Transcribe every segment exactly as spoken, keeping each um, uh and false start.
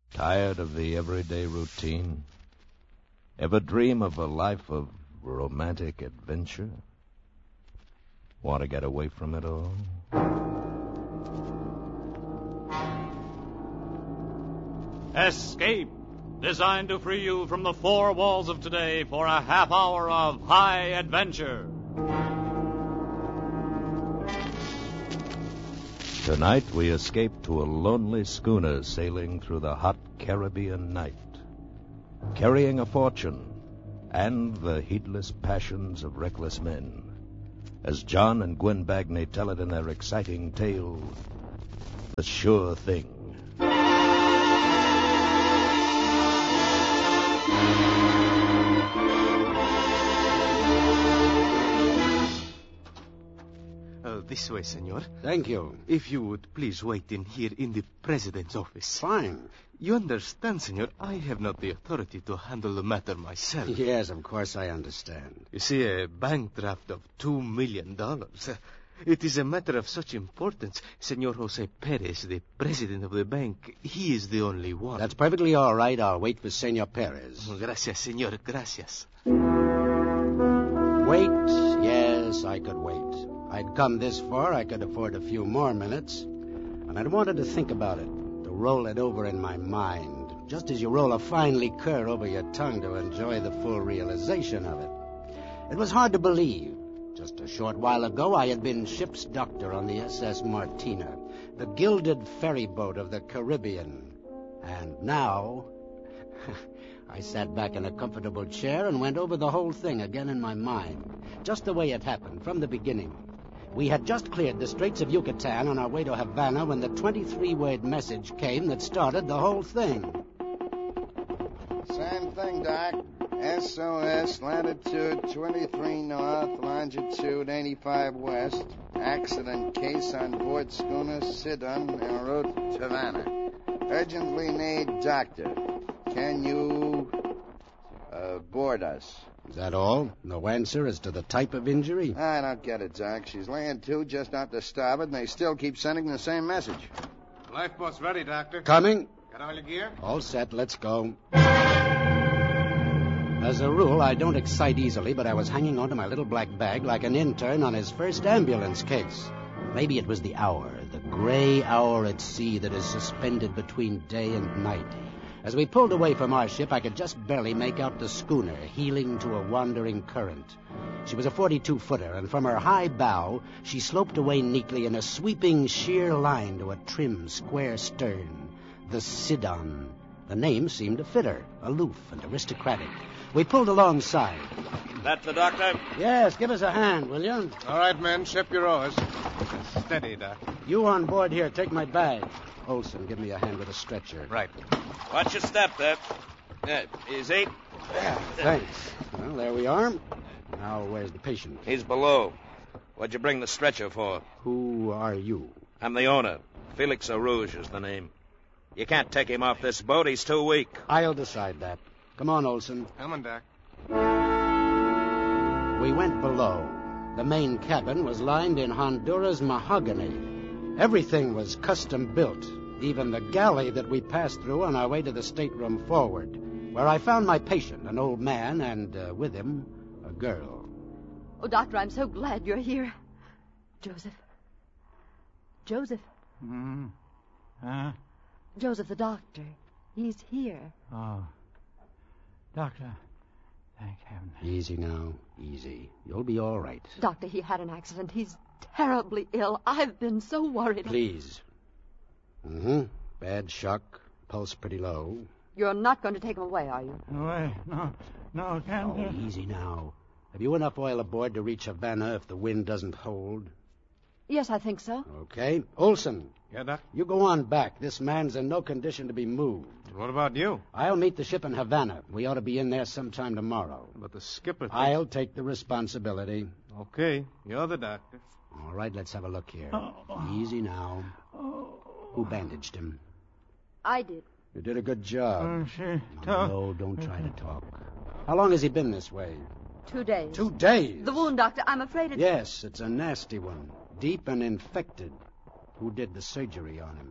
Tired of the everyday routine? Ever dream of a life of romantic adventure? Want to get away from it all? Escape, designed to free you from the four walls of today for a half hour of high adventure. Tonight we escape to a lonely schooner sailing through the hot Caribbean night, carrying a fortune and the heedless passions of reckless men, as John and Gwen Bagney tell it in their exciting tale, The Sure Thing. Uh, this way, senor. Thank you. If you would please wait in here in the president's office. Fine. You understand, senor, I have not the authority to handle the matter myself. Yes, of course I understand. You see, a bank draft of two million dollars. Uh, it is a matter of such importance. Senor Jose Perez, the president of the bank, he is the only one. That's perfectly all right. I'll wait for Senor Perez. Gracias, senor. Gracias. Wait? Yes, I could wait. I'd come this far, I could afford a few more minutes. And I'd wanted to think about it, to roll it over in my mind, just as you roll a fine liqueur over your tongue to enjoy the full realization of it. It was hard to believe. Just a short while ago, I had been ship's doctor on the S S Martina, the gilded ferry boat of the Caribbean. And now, I sat back in a comfortable chair and went over the whole thing again in my mind, just the way it happened from the beginning. We had just cleared the Straits of Yucatan on our way to Havana when the twenty-three word message came that started the whole thing. Same thing, Doc. S O S, latitude twenty-three north, longitude eighty-five west. Accident case on board schooner Sidon en route to Havana. Urgently need doctor. Can you uh, board us? Is that all? No answer as to the type of injury? I don't get it, Doc. She's laying to just off the starboard, and they still keep sending the same message. Lifeboat's ready, Doctor. Coming. Got all your gear? All set. Let's go. As a rule, I don't excite easily, but I was hanging onto my little black bag like an intern on his first ambulance case. Maybe it was the hour, the gray hour at sea that is suspended between day and night. As we pulled away from our ship, I could just barely make out the schooner heeling to a wandering current. She was a forty-two footer, and from her high bow, she sloped away neatly in a sweeping sheer line to a trim, square stern. The Sidon. The name seemed to fit her, aloof and aristocratic. We pulled alongside. That the doctor? Yes, give us a hand, will you? All right, men, ship your oars. Steady, Doc. You on board here, take my bag. Olson, give me a hand with a stretcher. Right. Watch your step there. Yeah, easy. Yeah, thanks. Well, there we are. Now, where's the patient? He's below. What'd you bring the stretcher for? Who are you? I'm the owner. Felix Arouge is the name. You can't take him off this boat. He's too weak. I'll decide that. Come on, Olson. Coming, Doc. We went below. The main cabin was lined in Honduras mahogany. Everything was custom built, even the galley that we passed through on our way to the stateroom forward, where I found my patient, an old man, and uh, with him, a girl. Oh, Doctor, I'm so glad you're here. Joseph. Joseph. Hmm? Huh? Joseph, the doctor. He's here. Oh. Doctor, thank heaven. Easy now. Easy. You'll be all right. Doctor, he had an accident. He's terribly ill. I've been so worried. Please. Mm-hmm. Bad shock. Pulse pretty low. You're not going to take him away, are you? Away? No. No, can't. Oh, easy now. Have you enough oil aboard to reach Havana if the wind doesn't hold? Yes, I think so. Okay. Olson. Yeah, Doc? You go on back. This man's in no condition to be moved. What about you? I'll meet the ship in Havana. We ought to be in there sometime tomorrow. But the skipper... Thinks... I'll take the responsibility. Okay. You're the doctor. All right, let's have a look here. Oh. Easy now. Oh. Who bandaged him? I did. You did a good job. Oh, she No, talk. no, don't try to talk. How long has he been this way? Two days. Two days? The wound, Doctor, I'm afraid it's... Yes, it's a nasty one. Deep and infected. Who did the surgery on him?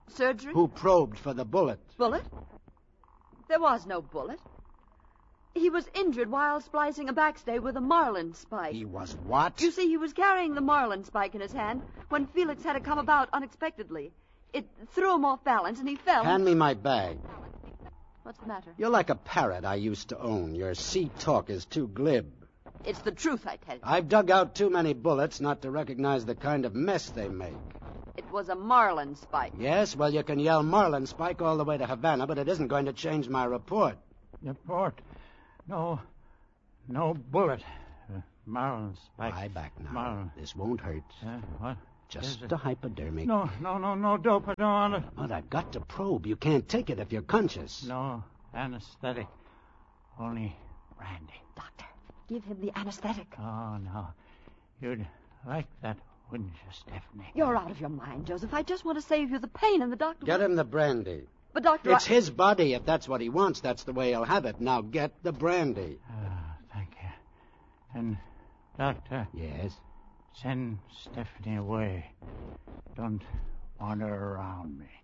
Surgery? Who probed for the bullet? Bullet? There was no bullet. He was injured while splicing a backstay with a marlin spike. He was what? You see, he was carrying the marlin spike in his hand when Felix had to come about unexpectedly. It threw him off balance, and he fell. Hand me my bag. What's the matter? You're like a parrot I used to own. Your sea talk is too glib. It's the truth, I tell you. I've dug out too many bullets not to recognize the kind of mess they make. It was a marlin spike. Yes, well, you can yell marlin spike all the way to Havana, but it isn't going to change my report. Report. No. No bullet. Uh, marlin spike. Lie back now. Marlin. This won't hurt. Uh, what? Just a hypodermic. No, no, no, no dope. I don't want it. But I've got to probe. You can't take it if you're conscious. No anesthetic. Only brandy. Doctor, give him the anesthetic. Oh, no. You'd like that, wouldn't you, Stephanie? You're out of your mind, Joseph. I just want to save you the pain, and the doctor... Get him the brandy. But, Doctor... It's I... his body. If that's what he wants, that's the way he'll have it. Now get the brandy. Oh, thank you. And, Doctor... Yes? Send Stephanie away. Don't want her around me.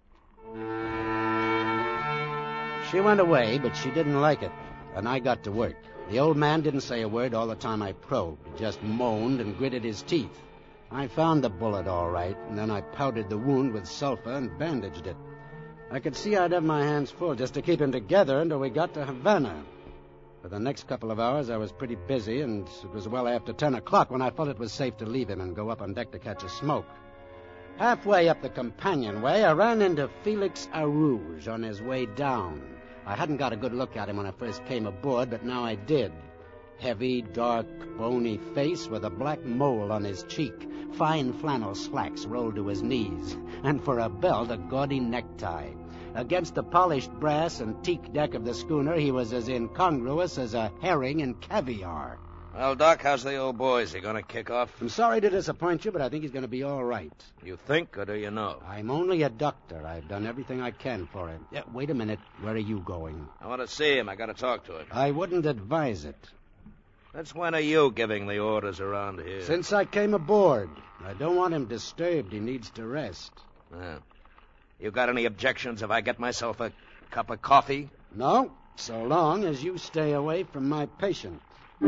She went away, but she didn't like it, and I got to work. The old man didn't say a word all the time I probed. He just moaned and gritted his teeth. I found the bullet all right, and then I powdered the wound with sulfur and bandaged it. I could see I'd have my hands full just to keep him together until we got to Havana. For the next couple of hours, I was pretty busy, and it was well after ten o'clock when I felt it was safe to leave him and go up on deck to catch a smoke. Halfway up the companionway, I ran into Felix Arouge on his way down. I hadn't got a good look at him when I first came aboard, but now I did. Heavy, dark, bony face with a black mole on his cheek, fine flannel slacks rolled to his knees, and for a belt, a gaudy necktie. Against the polished brass and teak deck of the schooner, he was as incongruous as a herring in caviar. Well, Doc, how's the old boy? Is he going to kick off? I'm sorry to disappoint you, but I think he's going to be all right. You think, or do you know? I'm only a doctor. I've done everything I can for him. Yeah, wait a minute. Where are you going? I want to see him. I got to talk to him. I wouldn't advise it. Since when are you giving the orders around here? Since I came aboard. I don't want him disturbed. He needs to rest. Yeah. You got any objections if I get myself a cup of coffee? No, so long as you stay away from my patient.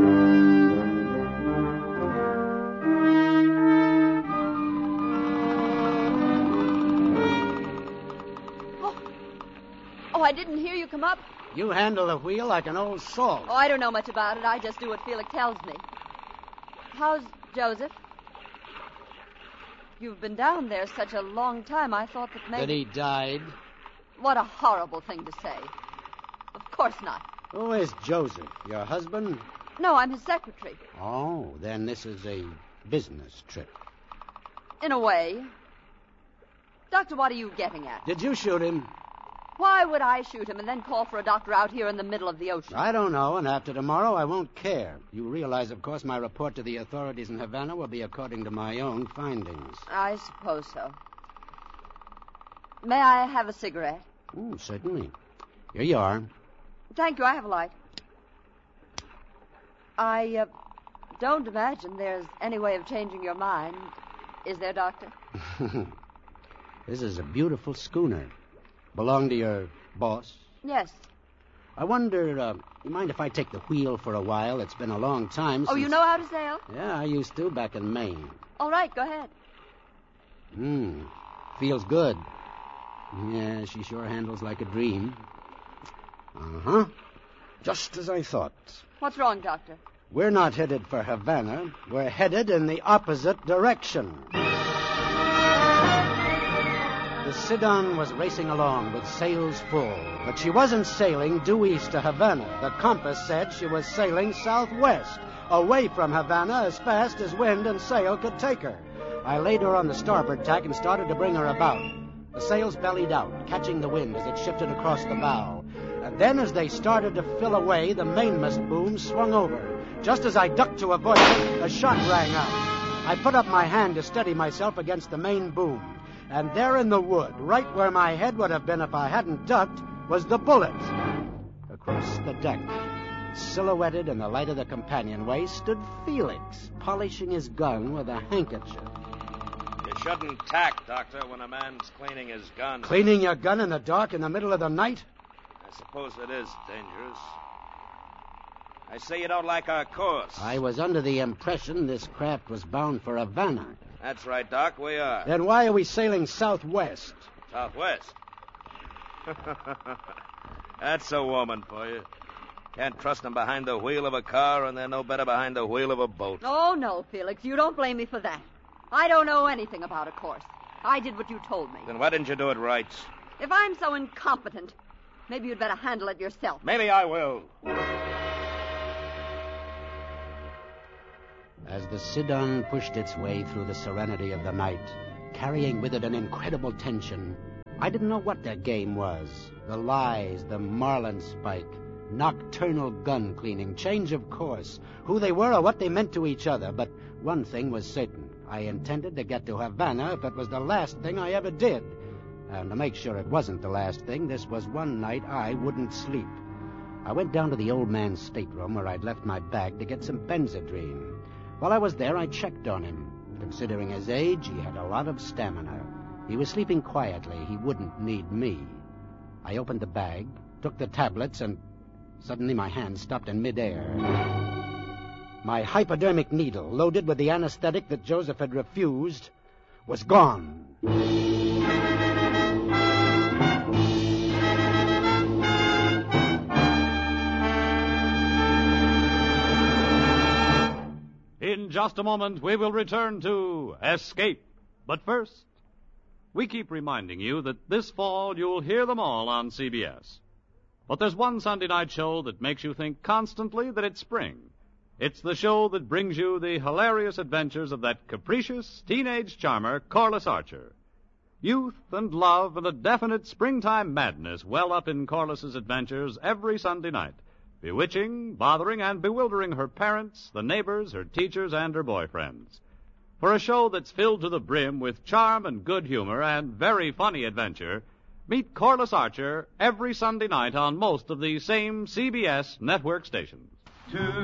Oh. Oh, I didn't hear you come up. You handle the wheel like an old salt. Oh, I don't know much about it. I just do what Felix tells me. How's Joseph? You've been down there such a long time, I thought that maybe... That he died? What a horrible thing to say. Of course not. Who is Joseph? Your husband? No, I'm his secretary. Oh, then this is a business trip. In a way. Doctor, what are you getting at? Did you shoot him? Why would I shoot him and then call for a doctor out here in the middle of the ocean? I don't know, and after tomorrow I won't care. You realize, of course, my report to the authorities in Havana will be according to my own findings. I suppose so. May I have a cigarette? Oh, certainly. Here you are. Thank you. I have a light. I uh, don't imagine there's any way of changing your mind. Is there, Doctor? This is a beautiful schooner. Belong to your boss? Yes. I wonder, uh, you mind if I take the wheel for a while? It's been a long time since... Oh, you know how to sail? Yeah, I used to back in Maine. All right, go ahead. Hmm. Feels good. Yeah, she sure handles like a dream. Uh-huh. Just as I thought. What's wrong, Doctor? We're not headed for Havana. We're headed in the opposite direction. The Sidon was racing along with sails full, but she wasn't sailing due east to Havana. The compass said she was sailing southwest, away from Havana as fast as wind and sail could take her. I laid her on the starboard tack and started to bring her about. The sails bellied out, catching the wind as it shifted across the bow. And then as they started to fill away, the mainmast boom swung over. Just as I ducked to avoid it, a shot rang out. I put up my hand to steady myself against the main boom. And there in the wood, right where my head would have been if I hadn't ducked, was the bullet. Across the deck, silhouetted in the light of the companionway, stood Felix, polishing his gun with a handkerchief. You shouldn't tack, Doctor, when a man's cleaning his gun. Cleaning your gun in the dark in the middle of the night? I suppose it is dangerous. I say you don't like our course. I was under the impression this craft was bound for Havana. That's right, Doc, we are. Then why are we sailing southwest? Southwest? That's a woman for you. Can't trust them behind the wheel of a car, and they're no better behind the wheel of a boat. Oh, no, Felix. You don't blame me for that. I don't know anything about a course. I did what you told me. Then why didn't you do it right? If I'm so incompetent, maybe you'd better handle it yourself. Maybe I will. As the Sidon pushed its way through the serenity of the night, carrying with it an incredible tension, I didn't know what their game was. The lies, the marlin spike, nocturnal gun cleaning, change of course, who they were or what they meant to each other. But one thing was certain. I intended to get to Havana if it was the last thing I ever did. And to make sure it wasn't the last thing, this was one night I wouldn't sleep. I went down to the old man's stateroom where I'd left my bag to get some Benzedrine. While I was there, I checked on him. Considering his age, he had a lot of stamina. He was sleeping quietly. He wouldn't need me. I opened the bag, took the tablets, and suddenly my hand stopped in midair. My hypodermic needle, loaded with the anesthetic that Joseph had refused, was gone. In just a moment, we will return to Escape. But first, we keep reminding you that this fall you'll hear them all on C B S. But there's one Sunday night show that makes you think constantly that it's spring. It's the show that brings you the hilarious adventures of that capricious teenage charmer, Corliss Archer. Youth and love and a definite springtime madness well up in Corliss's adventures every Sunday night, bewitching, bothering, and bewildering her parents, the neighbors, her teachers, and her boyfriends. For a show that's filled to the brim with charm and good humor and very funny adventure, meet Corliss Archer every Sunday night on most of the same C B S network stations. Two.